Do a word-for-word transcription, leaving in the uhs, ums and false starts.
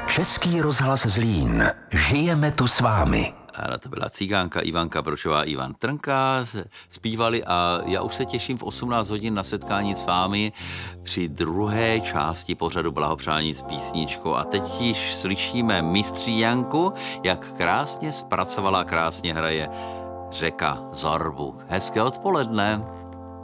Český rozhlas Zlín. Žijeme tu s vámi. A to byla cigánka Ivanka Brošová, Ivan Trnka, zpívali a já už se těším v osmnáct hodin na setkání s vámi při druhé části pořadu Blahopřání s písničkou. A teď již slyšíme mistří Janku, jak krásně zpracovala, krásně hraje Řeka Zorbu. Hezké odpoledne.